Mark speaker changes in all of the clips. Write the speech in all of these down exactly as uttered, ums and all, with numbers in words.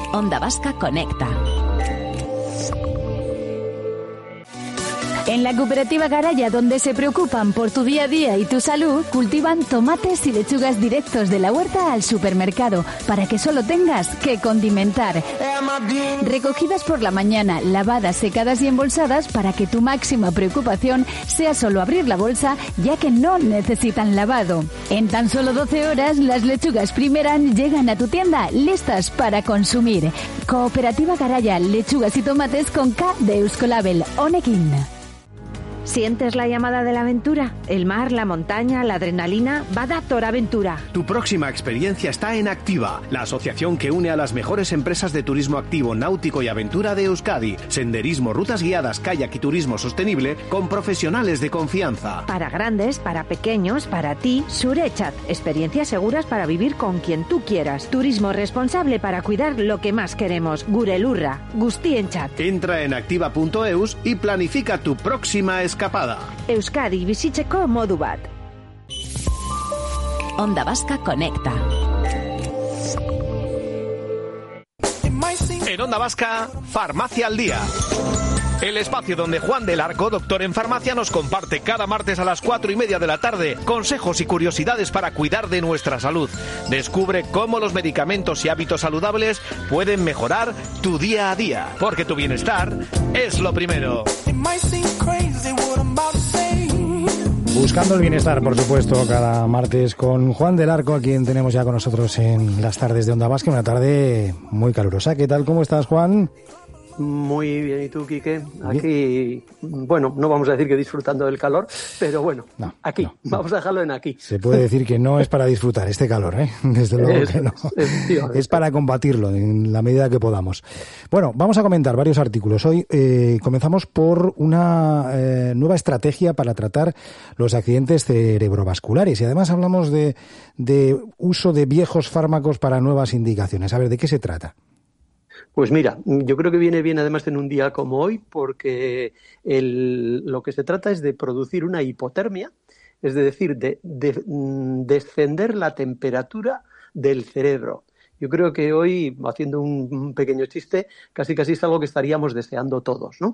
Speaker 1: Onda Vasca Conecta.
Speaker 2: En la cooperativa Garaya, donde se preocupan por tu día a día y tu salud, cultivan tomates y lechugas directos de la huerta al supermercado, para que solo tengas que condimentar. Recogidas por la mañana, lavadas, secadas y embolsadas para que tu máxima preocupación sea solo abrir la bolsa, ya que no necesitan lavado. En tan solo doce horas, las lechugas Primeran llegan a tu tienda listas para consumir. Cooperativa Garaya, lechugas y tomates con K de Euskolabel, Honekin.
Speaker 3: ¿Sientes la llamada de la aventura? El mar, la montaña, la adrenalina. Badator Aventura.
Speaker 4: Tu próxima experiencia está en Activa, la asociación que une a las mejores empresas de turismo activo, náutico y aventura de Euskadi. Senderismo, rutas guiadas, kayak y turismo sostenible con profesionales de confianza.
Speaker 3: Para grandes, para pequeños, para ti, Surechat. Experiencias seguras para vivir con quien tú quieras. Turismo responsable para cuidar lo que más queremos. Gurelurra. Guztienchat.
Speaker 4: Entra en activa punto eus y planifica tu próxima escapada.
Speaker 3: Euskadi bizitzeko modu bat.
Speaker 1: Onda Vasca Conecta.
Speaker 5: En Onda Vasca, Farmacia al Día. El espacio donde Juan del Arco, doctor en farmacia, nos comparte cada martes a las cuatro y media de la tarde consejos y curiosidades para cuidar de nuestra salud. Descubre cómo los medicamentos y hábitos saludables pueden mejorar tu día a día, porque tu bienestar es lo primero.
Speaker 6: Buscando el bienestar, por supuesto, cada martes con Juan del Arco, a quien tenemos ya con nosotros en las tardes de Onda Vasca, una tarde muy calurosa. ¿Qué tal? ¿Cómo estás, Juan?
Speaker 7: Muy bien, ¿y tú, Quique? Aquí, bueno, no vamos a decir que disfrutando del calor, pero bueno, no, aquí, no, no. Vamos a dejarlo en aquí.
Speaker 6: Se puede decir que no es para disfrutar este calor, ¿eh? Desde luego es, que no. Es, es para combatirlo en la medida que podamos. Bueno, vamos a comentar varios artículos. Hoy eh, comenzamos por una eh, nueva estrategia para tratar los accidentes cerebrovasculares y además hablamos de, de uso de viejos fármacos para nuevas indicaciones. A ver, ¿de qué se trata?
Speaker 7: Pues mira, yo creo que viene bien además en un día como hoy porque el, lo que se trata es de producir una hipotermia, es decir, de, de, de descender la temperatura del cerebro. Yo creo que hoy, haciendo un, un pequeño chiste, casi casi es algo que estaríamos deseando todos, ¿no?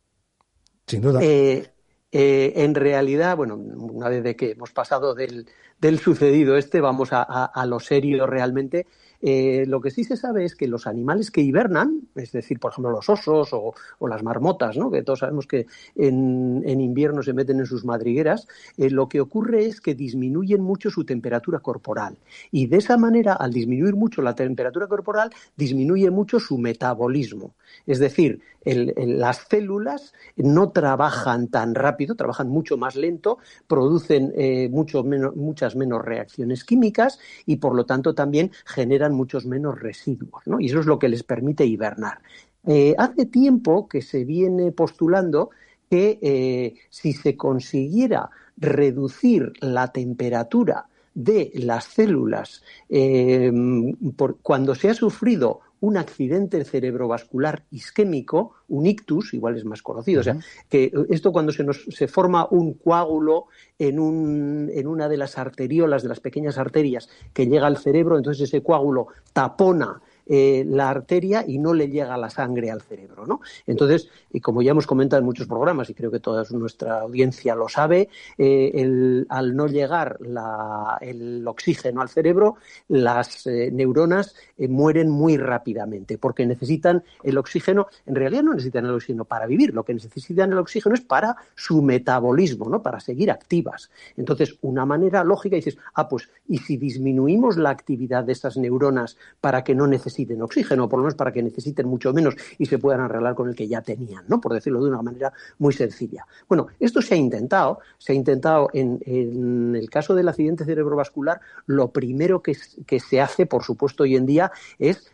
Speaker 6: Sin duda.
Speaker 7: Eh, eh, en realidad, bueno, una vez de que hemos pasado del, del sucedido este, vamos a, a, a lo serio realmente. Eh, lo que sí se sabe es que los animales que hibernan, es decir, por ejemplo, los osos o, o las marmotas, ¿no?, que todos sabemos que en, en invierno se meten en sus madrigueras, eh, lo que ocurre es que disminuyen mucho su temperatura corporal. Y de esa manera, al disminuir mucho la temperatura corporal, disminuye mucho su metabolismo. Es decir, el, el, las células no trabajan tan rápido, trabajan mucho más lento, producen eh, mucho menos, muchas menos reacciones químicas y, por lo tanto, también generan muchos menos residuos, ¿no? Y eso es lo que les permite hibernar. Eh, hace tiempo que se viene postulando que eh, si se consiguiera reducir la temperatura de las células eh, por, cuando se ha sufrido un accidente cerebrovascular isquémico, un ictus, igual es más conocido, uh-huh. O sea, que esto cuando se nos se forma un coágulo en un en una de las arteriolas, de las pequeñas arterias que llega al cerebro, entonces ese coágulo tapona eh, la arteria y no le llega la sangre al cerebro, ¿no? Entonces, y como ya hemos comentado en muchos programas, y creo que toda nuestra audiencia lo sabe, eh, el, al no llegar la, el oxígeno al cerebro, las eh, neuronas eh, mueren muy rápidamente, porque necesitan el oxígeno, en realidad no necesitan el oxígeno para vivir, lo que necesitan el oxígeno es para su metabolismo, ¿no?, para seguir activas. Entonces, una manera lógica, dices, ah, pues, ¿y si disminuimos la actividad de estas neuronas para que no necesiten oxígeno, por lo menos para que necesiten mucho menos y se puedan arreglar con el que ya tenían, ¿no?, por decirlo de una manera muy sencilla? Bueno, esto se ha intentado, se ha intentado en, en el caso del accidente cerebrovascular. Lo primero que, que se hace, por supuesto, hoy en día es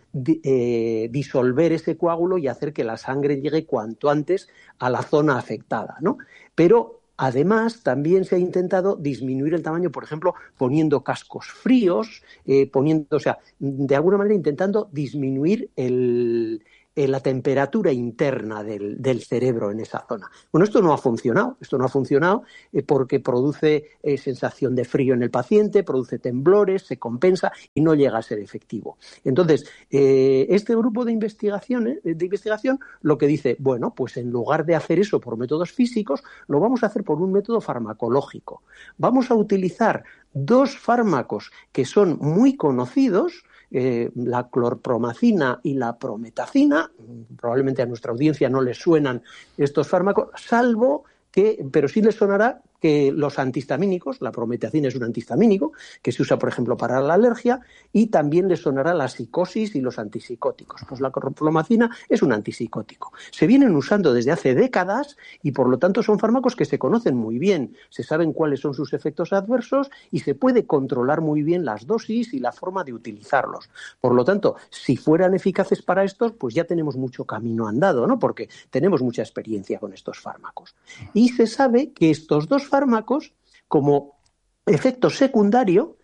Speaker 7: eh, disolver ese coágulo y hacer que la sangre llegue cuanto antes a la zona afectada, ¿no? Pero además, también se ha intentado disminuir el tamaño, por ejemplo, poniendo cascos fríos, eh, poniendo, o sea, de alguna manera intentando disminuir el, eh, la temperatura interna del, del cerebro en esa zona. Bueno, esto no ha funcionado, esto no ha funcionado eh, porque produce eh, sensación de frío en el paciente, produce temblores, se compensa y no llega a ser efectivo. Entonces, eh, este grupo de investigación, eh, de investigación lo que dice, bueno, pues en lugar de hacer eso por métodos físicos, lo vamos a hacer por un método farmacológico. Vamos a utilizar dos fármacos que son muy conocidos, eh, la clorpromacina y la prometacina. Probablemente a nuestra audiencia no les suenan estos fármacos, salvo que, pero sí les sonará que los antihistamínicos, la prometacina es un antihistamínico que se usa, por ejemplo, para la alergia, y también les sonará la psicosis y los antipsicóticos. Pues la clorpromacina es un antipsicótico. Se vienen usando desde hace décadas y, por lo tanto, son fármacos que se conocen muy bien. Se saben cuáles son sus efectos adversos y se puede controlar muy bien las dosis y la forma de utilizarlos. Por lo tanto, si fueran eficaces para estos, pues ya tenemos mucho camino andado, ¿no? Porque tenemos mucha experiencia con estos fármacos. Y se sabe que estos dos fármacos, como efecto secundario,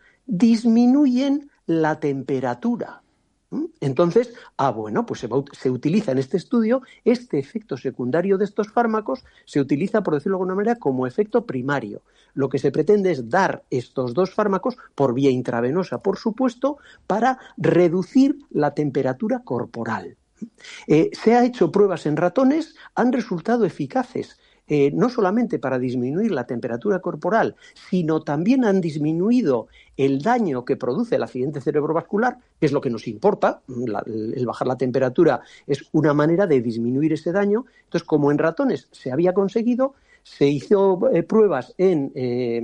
Speaker 7: disminuyen la temperatura. Entonces, ah, bueno, pues se, va, se utiliza en este estudio este efecto secundario de estos fármacos, se utiliza, por decirlo de alguna manera, como efecto primario. Lo que se pretende es dar estos dos fármacos, por vía intravenosa, por supuesto, para reducir la temperatura corporal. Eh, se ha hecho pruebas en ratones, han resultado eficaces. Eh, no solamente para disminuir la temperatura corporal, sino también han disminuido el daño que produce el accidente cerebrovascular, que es lo que nos importa. La, el bajar la temperatura es una manera de disminuir ese daño. Entonces, como en ratones se había conseguido, se hizo eh, pruebas en... Eh,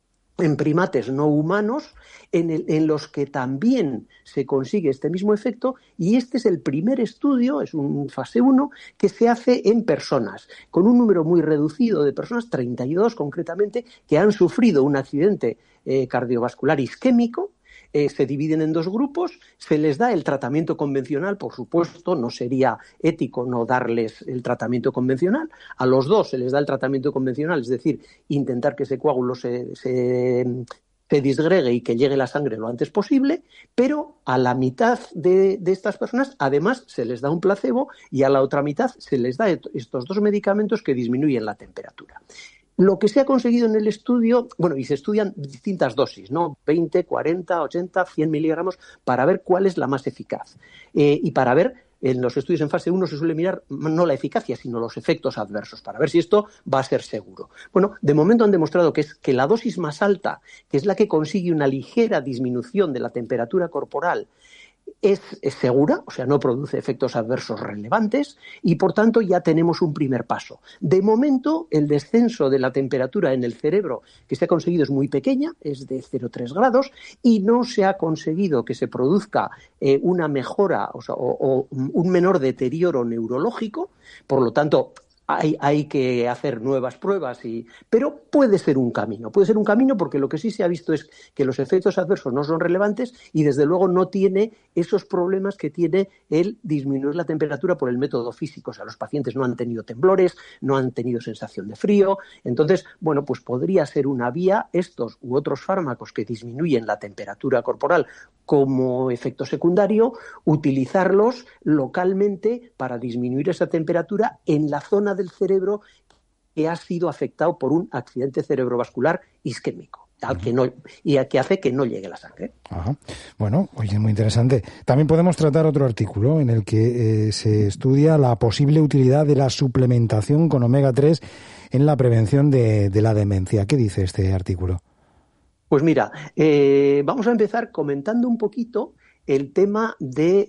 Speaker 7: en primates no humanos, en, el, en los que también se consigue este mismo efecto, y este es el primer estudio, es un fase uno, que se hace en personas, con un número muy reducido de personas, treinta y dos concretamente, que han sufrido un accidente eh, cardiovascular isquémico. Eh, se dividen en dos grupos, se les da el tratamiento convencional, por supuesto, no sería ético no darles el tratamiento convencional. A los dos se les da el tratamiento convencional, es decir, intentar que ese coágulo se, se, se disgregue y que llegue la sangre lo antes posible, pero a la mitad de, de estas personas, además, se les da un placebo y a la otra mitad se les da estos dos medicamentos que disminuyen la temperatura. Lo que se ha conseguido en el estudio, bueno, y se estudian distintas dosis, ¿no? veinte, cuarenta, ochenta, cien miligramos, para ver cuál es la más eficaz. Eh, y para ver, en los estudios en fase uno se suele mirar no la eficacia, sino los efectos adversos, para ver si esto va a ser seguro. Bueno, de momento han demostrado que es que la dosis más alta, que es la que consigue una ligera disminución de la temperatura corporal, Es, es segura, o sea, no produce efectos adversos relevantes y, por tanto, ya tenemos un primer paso. De momento, el descenso de la temperatura en el cerebro que se ha conseguido es muy pequeña, es de cero coma tres grados, y no se ha conseguido que se produzca eh, una mejora, o sea, o, o un menor deterioro neurológico. Por lo tanto, Hay, hay que hacer nuevas pruebas, y, pero puede ser un camino. Puede ser un camino porque lo que sí se ha visto es que los efectos adversos no son relevantes y, desde luego, no tiene esos problemas que tiene el disminuir la temperatura por el método físico. O sea, los pacientes no han tenido temblores, no han tenido sensación de frío. Entonces, bueno, pues podría ser una vía estos u otros fármacos que disminuyen la temperatura corporal como efecto secundario, utilizarlos localmente para disminuir esa temperatura en la zona del cerebro que ha sido afectado por un accidente cerebrovascular isquémico, al que no, y al que hace que no llegue la sangre.
Speaker 6: Ajá. Bueno, oye, muy interesante. También podemos tratar otro artículo en el que eh, se estudia la posible utilidad de la suplementación con omega tres en la prevención de, de la demencia. ¿Qué dice este artículo?
Speaker 7: Pues mira, eh, vamos a empezar comentando un poquito el tema de,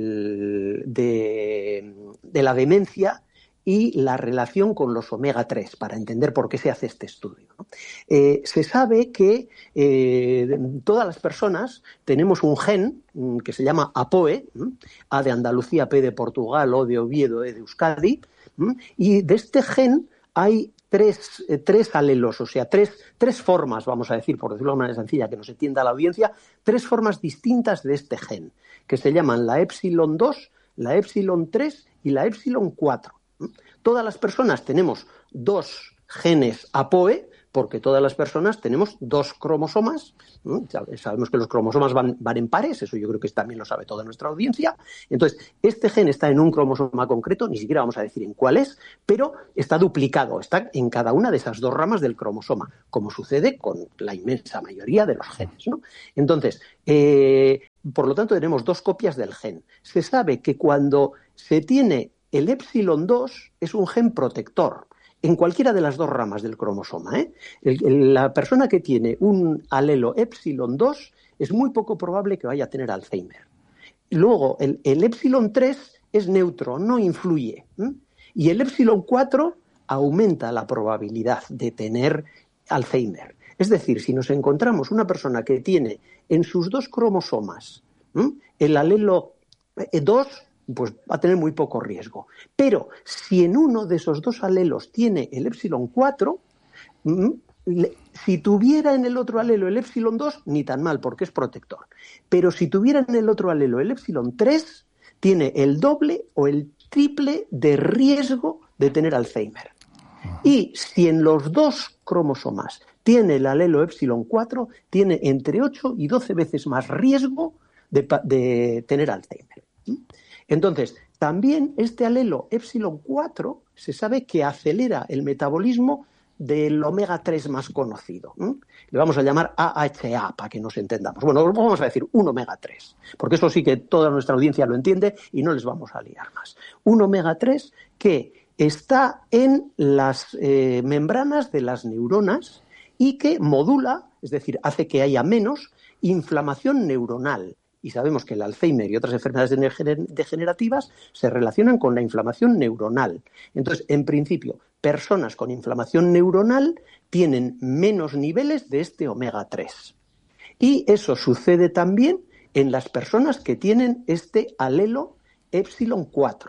Speaker 7: el, de, de la demencia y la relación con los omega tres, para entender por qué se hace este estudio, ¿no? Eh, se sabe que eh, todas las personas tenemos un gen que se llama APOE, A de Andalucía, P de Portugal, O de Oviedo, E de Euskadi, y de este gen hay Tres, eh, tres alelos, o sea, tres, tres formas, vamos a decir, por decirlo de una manera sencilla, que nos entienda la audiencia, tres formas distintas de este gen, que se llaman la épsilon dos, la épsilon tres y la épsilon cuatro. Todas las personas tenemos dos genes APOE, porque todas las personas tenemos dos cromosomas, ¿no? Sabemos que los cromosomas van, van en pares, eso yo creo que también lo sabe toda nuestra audiencia. Entonces, este gen está en un cromosoma concreto, ni siquiera vamos a decir en cuál es, pero está duplicado, está en cada una de esas dos ramas del cromosoma, como sucede con la inmensa mayoría de los genes, ¿no? Entonces, eh, por lo tanto, tenemos dos copias del gen. Se sabe que cuando se tiene el épsilon dos es un gen protector en cualquiera de las dos ramas del cromosoma, ¿eh? El, el, la persona que tiene un alelo épsilon dos es muy poco probable que vaya a tener Alzheimer. Luego, el, el épsilon tres es neutro, no influye, ¿eh? Y el épsilon cuatro aumenta la probabilidad de tener Alzheimer. Es decir, si nos encontramos una persona que tiene en sus dos cromosomas ¿eh? el alelo dos, pues va a tener muy poco riesgo. Pero si en uno de esos dos alelos tiene el épsilon cuatro, si tuviera en el otro alelo el épsilon dos, ni tan mal, porque es protector. Pero si tuviera en el otro alelo el épsilon tres, tiene el doble o el triple de riesgo de tener Alzheimer. Y si en los dos cromosomas tiene el alelo épsilon cuatro, tiene entre ocho y doce veces más riesgo de, de tener Alzheimer. Entonces, también este alelo épsilon cuatro se sabe que acelera el metabolismo del omega tres más conocido. ¿eh? Le vamos a llamar A H A para que nos entendamos. Bueno, vamos a decir un omega tres, porque eso sí que toda nuestra audiencia lo entiende y no les vamos a liar más. Un omega tres que está en las eh, membranas de las neuronas y que modula, es decir, hace que haya menos inflamación neuronal. Y sabemos que el Alzheimer y otras enfermedades degenerativas se relacionan con la inflamación neuronal. Entonces, en principio, personas con inflamación neuronal tienen menos niveles de este omega tres. Y eso sucede también en las personas que tienen este alelo épsilon cuatro.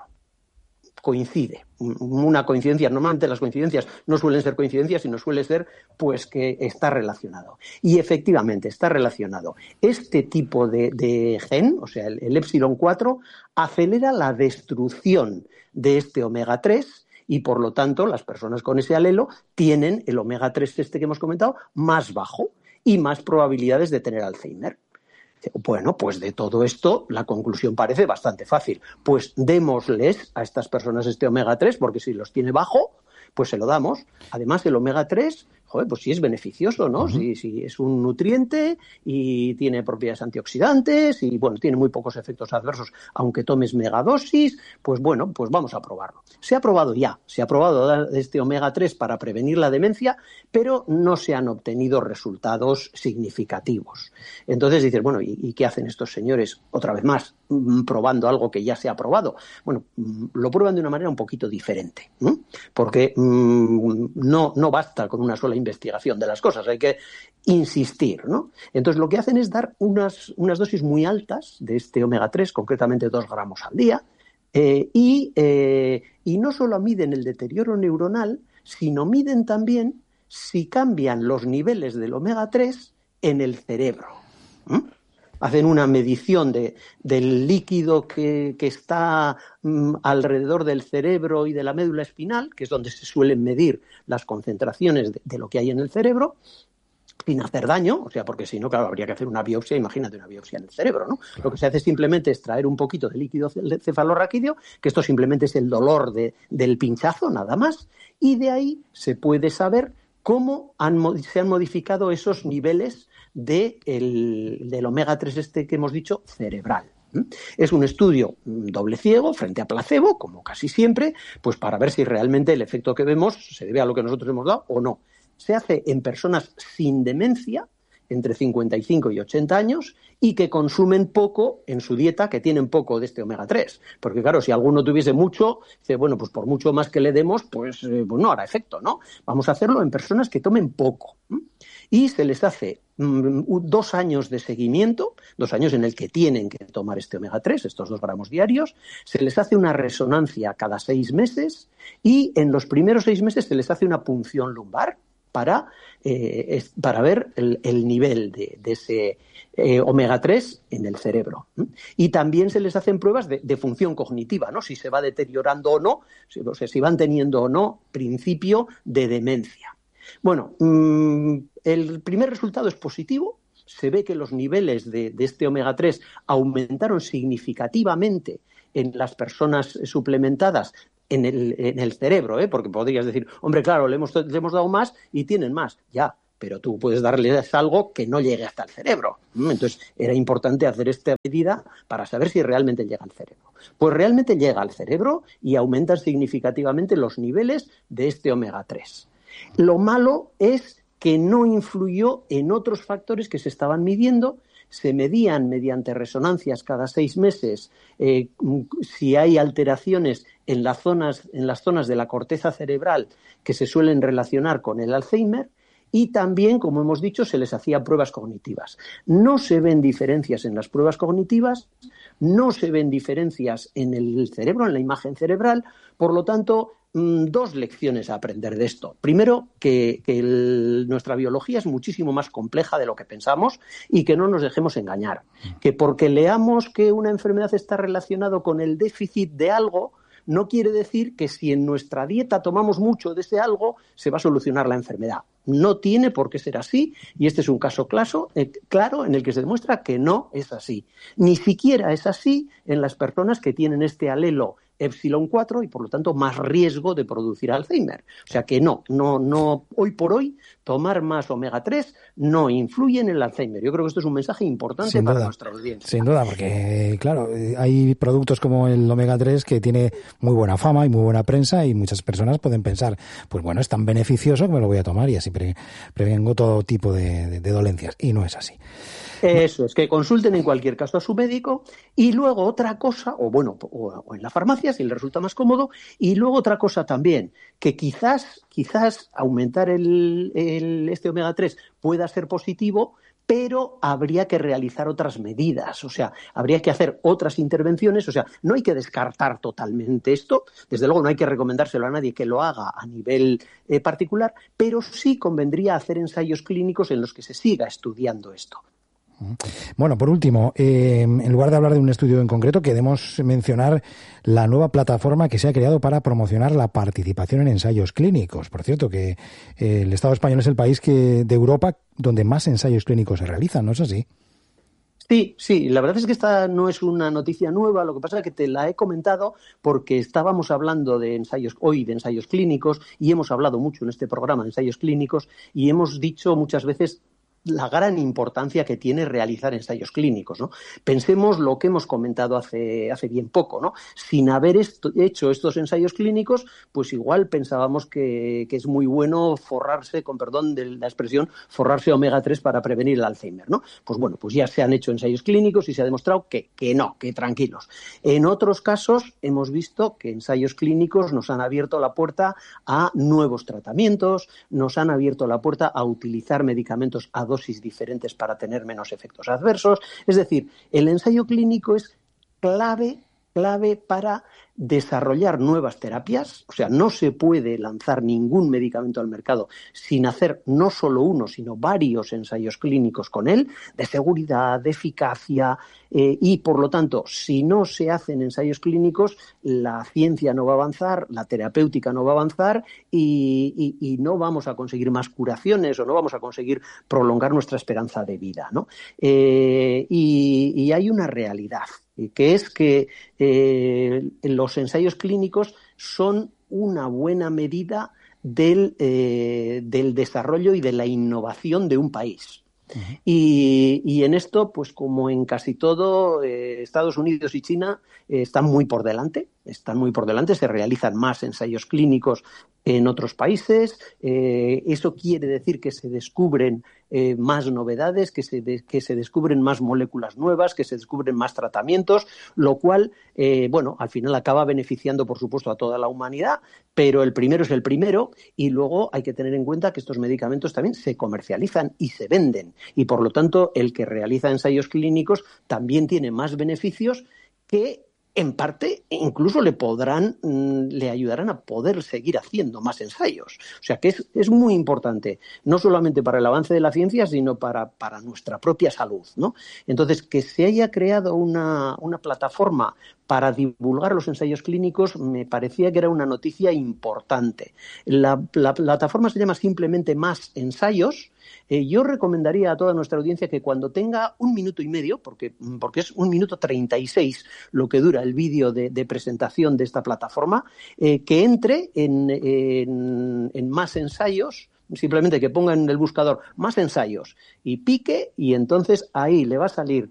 Speaker 7: Coincide, una coincidencia. Normalmente las coincidencias no suelen ser coincidencias, sino suele ser pues que está relacionado. Y efectivamente está relacionado. Este tipo de, de gen, o sea, el, el épsilon cuatro, acelera la destrucción de este omega tres y por lo tanto las personas con ese alelo tienen el omega tres este que hemos comentado más bajo y más probabilidades de tener Alzheimer. Bueno, pues de todo esto la conclusión parece bastante fácil. Pues démosles a estas personas este omega tres, porque si los tiene bajo, pues se lo damos. Además, el omega tres, joder, pues sí es beneficioso, ¿no? Uh-huh. Sí, sí, es un nutriente y tiene propiedades antioxidantes y, bueno, tiene muy pocos efectos adversos, aunque tomes megadosis, pues bueno, pues vamos a probarlo. Se ha probado ya, se ha probado este omega tres para prevenir la demencia, pero no se han obtenido resultados significativos. Entonces dices, bueno, ¿y, y qué hacen estos señores? Otra vez más, probando algo que ya se ha probado. Bueno, lo prueban de una manera un poquito diferente, ¿no? Porque mmm, no, no basta con una sola investigación de las cosas, hay que insistir, ¿no? Entonces lo que hacen es dar unas, unas dosis muy altas de este omega tres, concretamente dos gramos al día, eh, y, eh, y no solo miden el deterioro neuronal, sino miden también si cambian los niveles del omega tres en el cerebro. ¿Mm? Hacen una medición de, del líquido que, que está mm, alrededor del cerebro y de la médula espinal, que es donde se suelen medir las concentraciones de, de lo que hay en el cerebro, sin hacer daño, o sea, porque si no, claro, habría que hacer una biopsia, imagínate una biopsia en el cerebro, ¿no? Claro. Lo que se hace es simplemente extraer un poquito de líquido cefalorraquídeo, que esto simplemente es el dolor de, del pinchazo, nada más, y de ahí se puede saber cómo han, se han modificado esos niveles de el, del omega tres este que hemos dicho cerebral. Es un estudio doble ciego frente a placebo, como casi siempre, pues para ver si realmente el efecto que vemos se debe a lo que nosotros hemos dado o no. Se hace en personas sin demencia, entre cincuenta y cinco y ochenta años, y que consumen poco en su dieta, que tienen poco de este omega tres. Porque claro, si alguno tuviese mucho, dice, bueno, pues por mucho más que le demos, pues, eh, pues no hará efecto, ¿no? Vamos a hacerlo en personas que tomen poco. ¿Mm? Y se les hace mm, dos años de seguimiento, dos años en el que tienen que tomar este omega tres, estos dos gramos diarios, se les hace una resonancia cada seis meses y en los primeros seis meses se les hace una punción lumbar, para, eh, es, para ver el, el nivel de, de ese eh, omega tres en el cerebro. ¿Mm? Y también se les hacen pruebas de, de función cognitiva, ¿no? Si se va deteriorando o no, si, o sea, si van teniendo o no principio de demencia. Bueno, mmm, el primer resultado es positivo. Se ve que los niveles de, de este omega tres aumentaron significativamente en las personas suplementadas en el, en el cerebro, ¿eh? Porque podrías decir, hombre, claro, le hemos, le hemos dado más y tienen más. Ya, pero tú puedes darles algo que no llegue hasta el cerebro. Entonces, era importante hacer esta medida para saber si realmente llega al cerebro. Pues realmente llega al cerebro y aumentan significativamente los niveles de este omega tres. Lo malo es que no influyó en otros factores que se estaban midiendo. Se medían mediante resonancias cada seis meses eh, si hay alteraciones en las zonas, en las zonas de la corteza cerebral que se suelen relacionar con el Alzheimer, y también, como hemos dicho, se les hacía pruebas cognitivas. No se ven diferencias en las pruebas cognitivas, no se ven diferencias en el cerebro, en la imagen cerebral, por lo tanto, dos lecciones a aprender de esto. Primero, que, que el, nuestra biología es muchísimo más compleja de lo que pensamos y que no nos dejemos engañar. Que porque leamos que una enfermedad está relacionada con el déficit de algo, no quiere decir que si en nuestra dieta tomamos mucho de ese algo, se va a solucionar la enfermedad. No tiene por qué ser así, y este es un caso claro, eh, claro en el que se demuestra que no es así. Ni siquiera es así en las personas que tienen este alelo épsilon cuatro y por lo tanto más riesgo de producir Alzheimer. O sea que no, no, no, hoy por hoy tomar más omega tres no influye en el Alzheimer. Yo creo que esto es un mensaje importante sin para duda, nuestra audiencia.
Speaker 6: Sin duda, porque claro, hay productos como el omega tres que tiene muy buena fama y muy buena prensa y muchas personas pueden pensar, pues bueno, es tan beneficioso que me lo voy a tomar y así pre- prevengo todo tipo de, de, de dolencias. Y no es así.
Speaker 7: Eso es, que consulten en cualquier caso a su médico y luego otra cosa, o bueno, o, o en la farmacia si les resulta más cómodo, y luego otra cosa también, que quizás, quizás aumentar el, el este omega tres pueda ser positivo, pero habría que realizar otras medidas, o sea, habría que hacer otras intervenciones, o sea, no hay que descartar totalmente esto, desde luego no hay que recomendárselo a nadie que lo haga a nivel eh, particular, pero sí convendría hacer ensayos clínicos en los que se siga estudiando esto.
Speaker 6: Bueno, por último, eh, en lugar de hablar de un estudio en concreto, queremos mencionar la nueva plataforma que se ha creado para promocionar la participación en ensayos clínicos. Por cierto, que eh, el Estado español es el país que de Europa donde más ensayos clínicos se realizan, ¿no es así?
Speaker 7: Sí, sí, la verdad es que esta no es una noticia nueva, lo que pasa es que te la he comentado porque estábamos hablando de ensayos, hoy de ensayos clínicos, y hemos hablado mucho en este programa de ensayos clínicos, y hemos dicho muchas veces la gran importancia que tiene realizar ensayos clínicos, ¿no? Pensemos lo que hemos comentado hace, hace bien poco, ¿no? Sin haber esto, hecho estos ensayos clínicos, pues igual pensábamos que, que es muy bueno forrarse, con perdón de la expresión, forrarse omega tres para prevenir el Alzheimer, ¿no? Pues bueno, pues ya se han hecho ensayos clínicos y se ha demostrado que, que no, que tranquilos. En otros casos hemos visto que ensayos clínicos nos han abierto la puerta a nuevos tratamientos, nos han abierto la puerta a utilizar medicamentos a dosis diferentes para tener menos efectos adversos. Es decir, el ensayo clínico es clave, clave para desarrollar nuevas terapias. O sea, no se puede lanzar ningún medicamento al mercado sin hacer no solo uno, sino varios ensayos clínicos con él, de seguridad, de eficacia, eh, y por lo tanto, si no se hacen ensayos clínicos, la ciencia no va a avanzar, la terapéutica no va a avanzar y, y, y no vamos a conseguir más curaciones o no vamos a conseguir prolongar nuestra esperanza de vida, ¿no? Eh, y, y hay una realidad, que es que eh, los ensayos clínicos son una buena medida del, eh, del desarrollo y de la innovación de un país. Uh-huh. Y, y en esto, pues como en casi todo, eh, Estados Unidos y China eh, están muy por delante, están muy por delante, se realizan más ensayos clínicos en otros países, eh, eso quiere decir que se descubren eh, más novedades, que se, de, que se descubren más moléculas nuevas, que se descubren más tratamientos, lo cual, eh, bueno, al final acaba beneficiando, por supuesto, a toda la humanidad, pero el primero es el primero y luego hay que tener en cuenta que estos medicamentos también se comercializan y se venden y, por lo tanto, el que realiza ensayos clínicos también tiene más beneficios que en parte incluso le podrán, le ayudarán a poder seguir haciendo más ensayos. O sea que es, es muy importante, no solamente para el avance de la ciencia, sino para, para nuestra propia salud, ¿no? Entonces, que se haya creado una, una plataforma para divulgar los ensayos clínicos me parecía que era una noticia importante. La, la plataforma se llama simplemente Más Ensayos. Eh, yo recomendaría a toda nuestra audiencia que cuando tenga un minuto y medio, porque, porque es un minuto treinta y seis lo que dura el vídeo de, de presentación de esta plataforma, eh, que entre en, en, en Más Ensayos, simplemente que ponga en el buscador Más Ensayos y pique, y entonces ahí le va a salir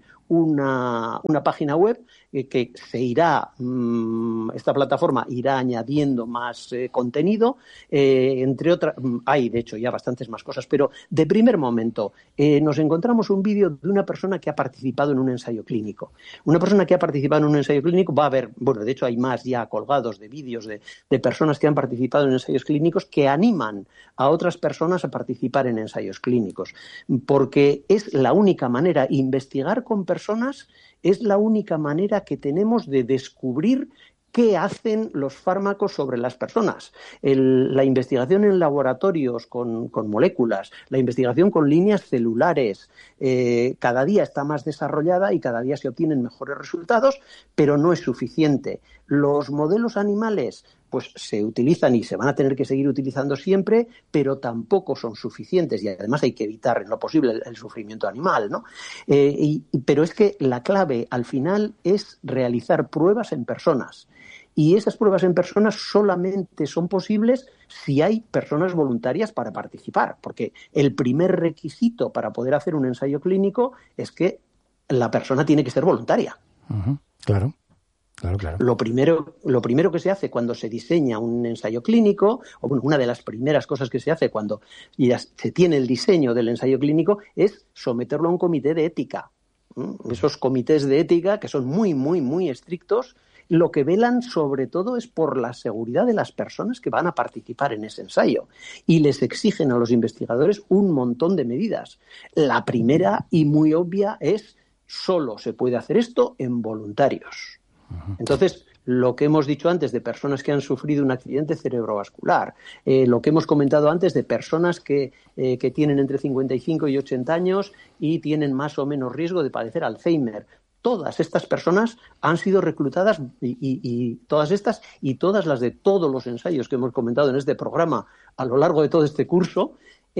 Speaker 7: una, una página web eh, que se irá, mmm, esta plataforma irá añadiendo más eh, contenido, eh, entre otras, hay de hecho ya bastantes más cosas, pero de primer momento eh, nos encontramos un vídeo de una persona que ha participado en un ensayo clínico. Una persona que ha participado en un ensayo clínico va a haber, bueno, de hecho hay más ya colgados de vídeos de, de personas que han participado en ensayos clínicos que animan a otras personas a participar en ensayos clínicos, porque es la única manera, investigar con personas personas es la única manera que tenemos de descubrir qué hacen los fármacos sobre las personas. El, la investigación en laboratorios con, con moléculas, la investigación con líneas celulares, eh, cada día está más desarrollada y cada día se obtienen mejores resultados, pero no es suficiente. Los modelos animales pues se utilizan y se van a tener que seguir utilizando siempre, pero tampoco son suficientes y además hay que evitar en lo posible el, el sufrimiento animal, ¿no? Eh, y, pero es que la clave al final es realizar pruebas en personas. Y esas pruebas en personas solamente son posibles si hay personas voluntarias para participar, porque el primer requisito para poder hacer un ensayo clínico es que la persona tiene que ser voluntaria.
Speaker 6: Uh-huh. Claro. Claro, claro.
Speaker 7: Lo primero, lo primero que se hace cuando se diseña un ensayo clínico, o bueno, una de las primeras cosas que se hace cuando ya se tiene el diseño del ensayo clínico, es someterlo a un comité de ética. ¿Mm? Esos comités de ética, que son muy, muy, muy estrictos, lo que velan sobre todo es por la seguridad de las personas que van a participar en ese ensayo y les exigen a los investigadores un montón de medidas. La primera y muy obvia es solo se puede hacer esto en voluntarios. Entonces, lo que hemos dicho antes de personas que han sufrido un accidente cerebrovascular, eh, lo que hemos comentado antes de personas que, eh, que tienen entre cincuenta y cinco y ochenta años y tienen más o menos riesgo de padecer Alzheimer, todas estas personas han sido reclutadas y, y, y todas estas y todas las de todos los ensayos que hemos comentado en este programa a lo largo de todo este curso,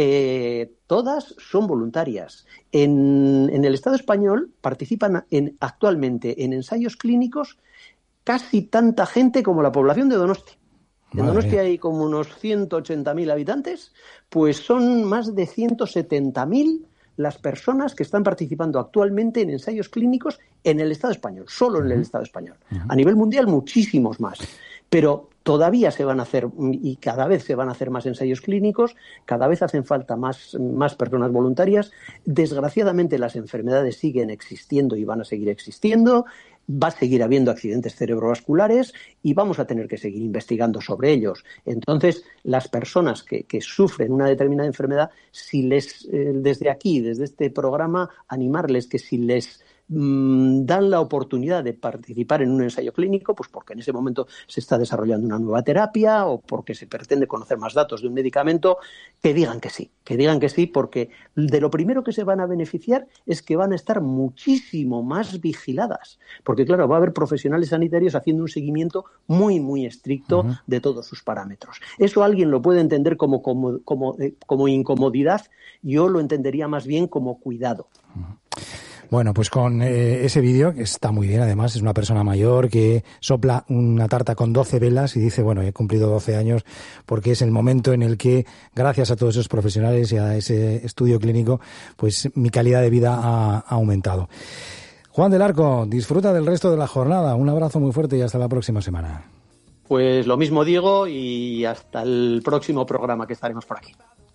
Speaker 7: eh, todas son voluntarias. En, en el Estado español participan en, actualmente en ensayos clínicos casi tanta gente como la población de Donosti. En Donosti hay como unos ciento ochenta mil habitantes, pues son más de ciento setenta mil las personas que están participando actualmente en ensayos clínicos en el Estado español, solo en el Estado español. A nivel mundial, muchísimos más. Pero todavía se van a hacer, y cada vez se van a hacer más ensayos clínicos, cada vez hacen falta más, más personas voluntarias. Desgraciadamente, las enfermedades siguen existiendo y van a seguir existiendo. Va a seguir habiendo accidentes cerebrovasculares y vamos a tener que seguir investigando sobre ellos. Entonces, las personas que, que sufren una determinada enfermedad, si les, eh, desde aquí, desde este programa, animarles que si les mmm, dan la oportunidad de participar en un ensayo clínico, pues porque en ese momento se está desarrollando una nueva terapia o porque se pretende conocer más datos de un medicamento, que digan que sí, que digan que sí, porque de lo primero que se van a beneficiar es que van a estar muchísimo más vigiladas, porque claro, va a haber profesionales sanitarios haciendo un seguimiento muy, muy estricto uh-huh. de todos sus parámetros. Eso alguien lo puede entender como, como, como, eh, como incomodidad, yo lo entendería más bien como cuidado.
Speaker 6: Uh-huh. Bueno, pues con eh, ese vídeo, que está muy bien, además, es una persona mayor que sopla una tarta con doce velas y dice, bueno, he cumplido doce años porque es el momento en el que, gracias a todos esos profesionales y a ese estudio clínico, pues mi calidad de vida ha, ha aumentado. Juan del Arco, disfruta del resto de la jornada. Un abrazo muy fuerte y hasta la próxima semana.
Speaker 7: Pues lo mismo digo y hasta el próximo programa que estaremos por aquí.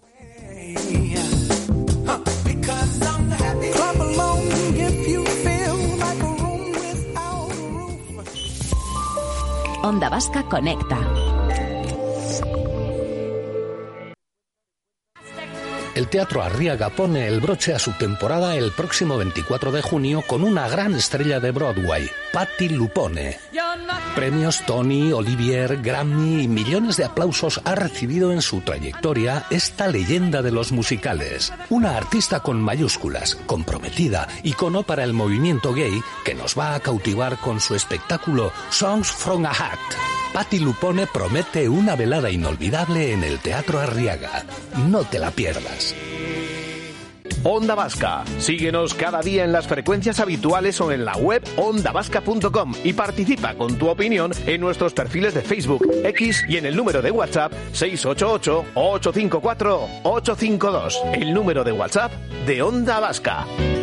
Speaker 1: Onda Vasca Conecta.
Speaker 8: El Teatro Arriaga pone el broche a su temporada el próximo veinticuatro de junio con una gran estrella de Broadway, Patti Lupone. Premios Tony, Olivier, Grammy y millones de aplausos ha recibido en su trayectoria esta leyenda de los musicales. Una artista con mayúsculas, comprometida, icono para el movimiento gay, que nos va a cautivar con su espectáculo Songs from a Hat. Patti Lupone promete una velada inolvidable en el Teatro Arriaga. No te la pierdas.
Speaker 5: Onda Vasca. Síguenos cada día en las frecuencias habituales o en la web onda vasca punto com y participa con tu opinión en nuestros perfiles de Facebook, X y en el número de WhatsApp seis ocho ocho, ocho cinco cuatro, ocho cinco dos. El número de WhatsApp de Onda Vasca.